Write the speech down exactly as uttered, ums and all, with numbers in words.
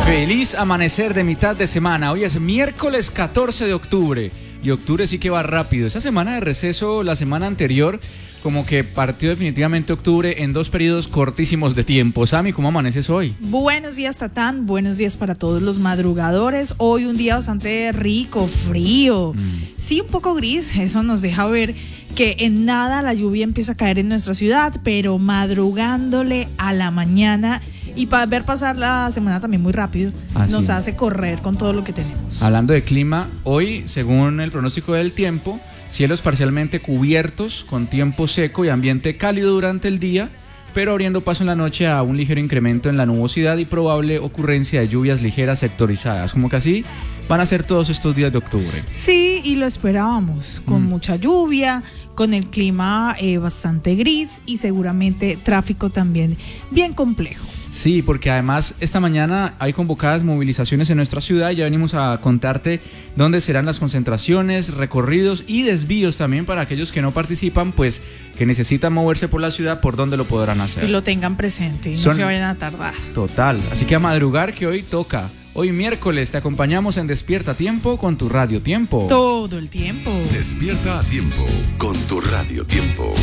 Feliz amanecer de mitad de semana. Hoy es miércoles catorce de octubre. Y octubre sí que va rápido. Esa semana de receso, la semana anterior, como que partió definitivamente octubre en dos periodos cortísimos de tiempo. Sammy, ¿cómo amaneces hoy? Buenos días, Tatán. Buenos días para todos los madrugadores. Hoy un día bastante rico, frío. Mm. Sí, un poco gris. Eso nos deja ver que en nada la lluvia empieza a caer en nuestra ciudad, pero madrugándole a la mañana y para ver pasar la semana también muy rápido, Así nos hace correr con todo lo que tenemos. Hablando de clima, hoy, según el pronóstico del tiempo, cielos parcialmente cubiertos, con tiempo seco y ambiente cálido durante el día, pero abriendo paso en la noche a un ligero incremento en la nubosidad y probable ocurrencia de lluvias ligeras sectorizadas, como que así van a ser todos estos días de octubre. Sí, y lo esperábamos, con mm. mucha lluvia, con el clima eh, bastante gris y seguramente tráfico también bien complejo. Sí, porque además esta mañana hay convocadas movilizaciones en nuestra ciudad y ya venimos a contarte dónde serán las concentraciones, recorridos y desvíos también para aquellos que no participan, pues que necesitan moverse por la ciudad, por dónde lo podrán hacer. Y lo tengan presente y Son... no se vayan a tardar. Total, así que a madrugar que hoy toca. Hoy miércoles te acompañamos en Despierta a Tiempo con tu Radio Tiempo. Todo el tiempo. Despierta a Tiempo con tu Radio Tiempo.